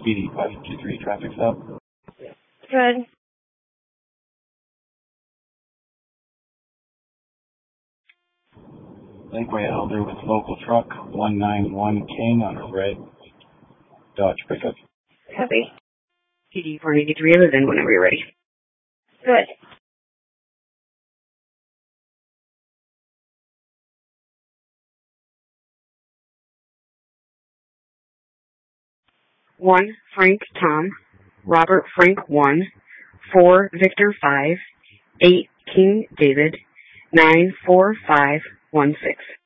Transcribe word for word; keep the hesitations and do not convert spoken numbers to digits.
P D five two three traffic stop. Good. Lakeway Elder with local truck one nine one King on a red Dodge pickup. Copy. P D four eighty-three, Linden, whenever you're ready. Good. One, Frank Tom, Robert Frank one, four Victor five, eight King David, nine four five one six.